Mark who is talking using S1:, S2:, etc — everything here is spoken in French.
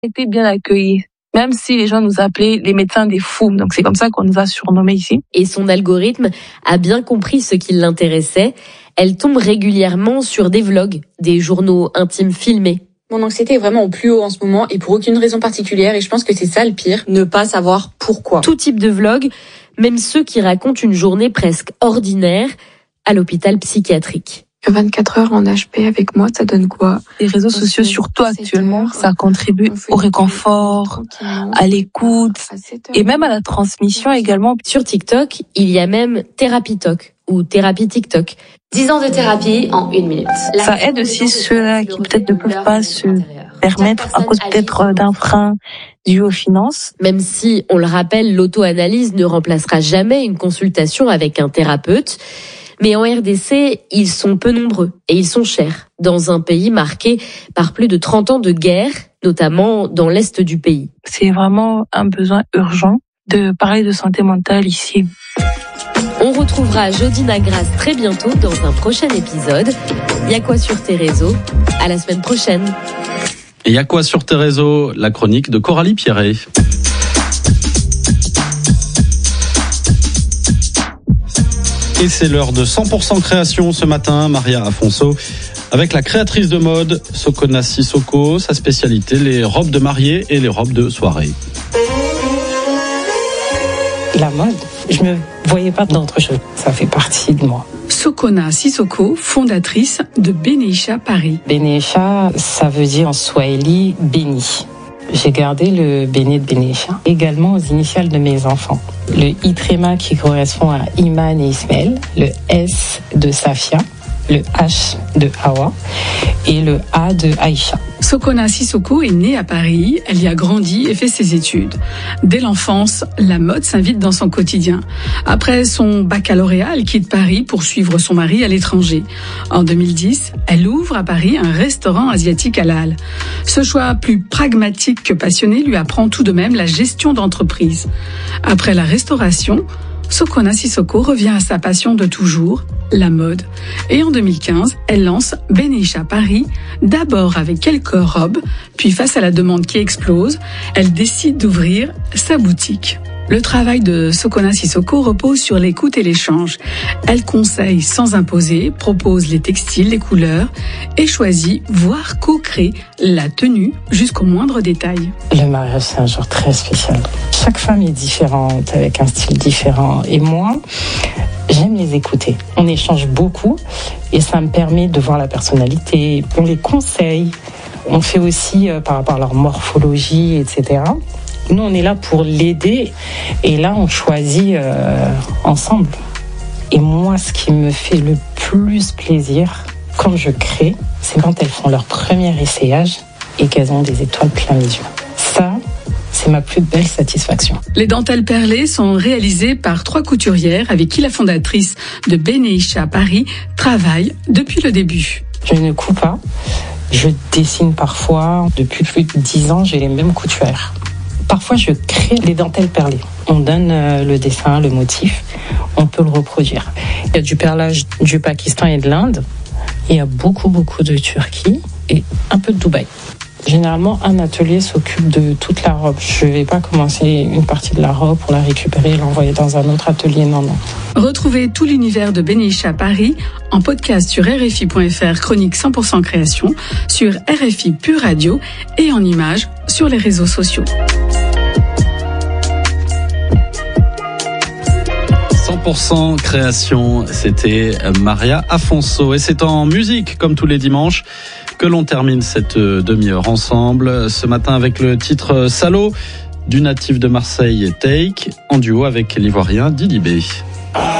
S1: Été bien accueillis. Même si les gens nous appelaient les médecins des fous. Donc c'est comme ça qu'on nous a surnommés ici.
S2: Et son algorithme a bien compris ce qui l'intéressait. Elle tombe régulièrement sur des vlogs, des journaux intimes filmés.
S3: Mon anxiété est vraiment au plus haut en ce moment et pour aucune raison particulière et je pense que c'est ça le pire, ne pas savoir pourquoi.
S2: Tout type de vlogs, même ceux qui racontent une journée presque ordinaire à l'hôpital psychiatrique.
S4: 24 heures en HP avec moi, ça donne quoi?
S1: Les réseaux sociaux, surtout actuellement, ça contribue au réconfort, à l'écoute et même à la transmission également.
S2: Sur TikTok, il y a même Thérapie Talk ou Thérapie TikTok.
S5: 10 ans de thérapie en 1 minute.
S1: Ça aide aussi ceux-là qui peut-être ne peuvent pas se permettre à cause peut-être d'un frein dû aux finances.
S2: Même si, on le rappelle, l'auto-analyse ne remplacera jamais une consultation avec un thérapeute. Mais en RDC, ils sont peu nombreux et ils sont chers dans un pays marqué par plus de 30 ans de guerre, notamment dans l'est du pays.
S1: C'est vraiment un besoin urgent de parler de santé mentale ici.
S2: On retrouvera Jody Nagras très bientôt dans un prochain épisode. Y'a quoi sur tes réseaux? À la semaine prochaine.
S6: Et Y'a quoi sur tes réseaux? La chronique de Coralie Pierret. Et c'est l'heure de 100% création ce matin, Maria Afonso, avec la créatrice de mode, Sokona Sissoko, sa spécialité, les robes de mariée et les robes de soirée.
S7: La mode, je me voyais pas d'autre chose, ça fait partie de moi.
S8: Sokona Sissoko, fondatrice de Beneisha Paris.
S7: Beneisha, ça veut dire en swahili béni. J'ai gardé le béné de Beneisha, également aux initiales de mes enfants. Le I-tréma qui correspond à Iman et Ismaël, le S de Safia, le H de Hawa et le A de Aïcha.
S8: Sokona Sissoko est née à Paris, elle y a grandi et fait ses études. Dès l'enfance, la mode s'invite dans son quotidien. Après son baccalauréat, elle quitte Paris pour suivre son mari à l'étranger. En 2010, elle ouvre à Paris un restaurant asiatique halal. Ce choix plus pragmatique que passionné lui apprend tout de même la gestion d'entreprise. Après la restauration, Sokona Sissoko revient à sa passion de toujours, la mode. Et en 2015, elle lance Beneisha Paris, d'abord avec quelques robes, puis face à la demande qui explose, elle décide d'ouvrir sa boutique. Le travail de Sokona Sissoko repose sur l'écoute et l'échange. Elle conseille sans imposer, propose les textiles, les couleurs et choisit, voire co-crée la tenue jusqu'au moindre détail.
S7: Le mariage, c'est un jour très spécial. Chaque femme est différente, avec un style différent. Et moi, j'aime les écouter. On échange beaucoup et ça me permet de voir la personnalité. On les conseille. On fait aussi par rapport à leur morphologie, etc. Nous, on est là pour l'aider et là, on choisit ensemble. Et moi, ce qui me fait le plus plaisir quand je crée, c'est quand elles font leur premier essayage et qu'elles ont des étoiles plein les yeux. Ça, c'est ma plus belle satisfaction.
S8: Les dentelles perlées sont réalisées par 3 couturières avec qui la fondatrice de Beneisha Paris travaille depuis le début.
S7: Je ne couds pas, je dessine parfois. Depuis plus de 10 ans, j'ai les mêmes couturières. Parfois, je crée des dentelles perlées. On donne le dessin, le motif, on peut le reproduire. Il y a du perlage du Pakistan et de l'Inde. Il y a beaucoup de Turquie et un peu de Dubaï. Généralement, un atelier s'occupe de toute la robe. Je ne vais pas commencer une partie de la robe pour la récupérer et l'envoyer dans un autre atelier. Non.
S8: Retrouvez tout l'univers de Beneisha Paris en podcast sur RFI.fr, chronique 100% création, sur RFI Pure Radio et en images sur les réseaux sociaux.
S6: 100% création, c'était Maria Afonso. Et c'est en musique, comme tous les dimanches, que l'on termine cette demi-heure ensemble. Ce matin avec le titre Salaud du natif de Marseille, Take, en duo avec l'ivoirien Didi B.